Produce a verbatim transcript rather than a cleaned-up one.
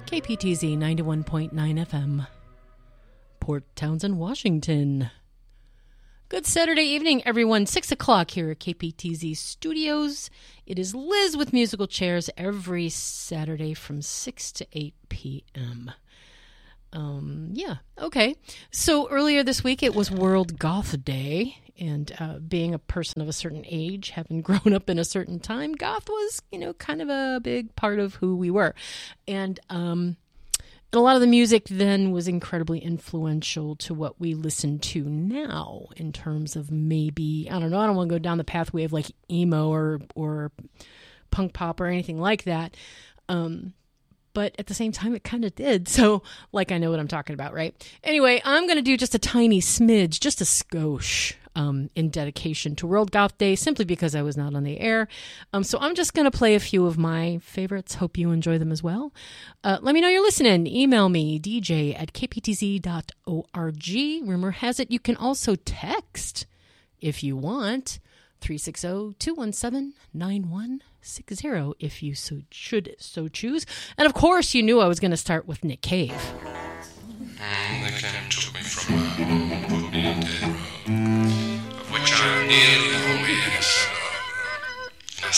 K P T Z ninety-one point nine F M, Port Townsend, Washington. Good Saturday evening, everyone. Six o'clock here at K P T Z Studios. It is Liz with Musical Chairs every Saturday from six to eight p.m. Um, yeah, okay. So earlier this week, it was World Goth Day. And uh, being a person of a certain age, having grown up in a certain time, goth was, you know, kind of a big part of who we were. And, um, and a lot of the music then was incredibly influential to what we listen to now in terms of maybe, I don't know, I don't want to go down the pathway of like emo or, or punk pop or anything like that. Um, But at the same time, it kind of did. So, like, I know what I'm talking about, right? Anyway, I'm going to do just a tiny smidge, just a skosh, um, in dedication to World Goth Day, simply because I was not on the air. Um, so I'm just going to play a few of my favorites. Hope you enjoy them as well. Uh, let me know you're listening. Email me, d j at k p t z dot org. Rumor has it you can also text, if you want, three six zero, two one seven, nine one six zero if you so should so choose. And of course, you knew I was going to start with Nick Cave. Nick Cave took me from